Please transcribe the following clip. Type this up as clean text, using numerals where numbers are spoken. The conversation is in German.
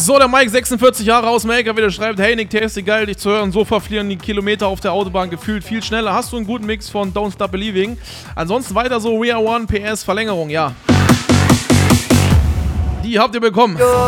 So, der Mike, 46 Jahre aus dem LKW, schreibt, hey Nick, Tasty, geil, dich zu hören. So verfliegen die Kilometer auf der Autobahn gefühlt viel schneller. Hast du einen guten Mix von Don't Stop Believing? Ansonsten weiter so, We Are One, PS, Verlängerung, ja. Die habt ihr bekommen.